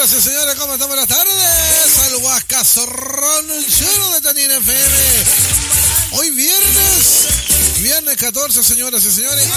Señoras y señores, ¿cómo están? Buenas tardes. Al Huasca Zorronchero de Tanín FM. Hoy viernes 14, señoras y señores.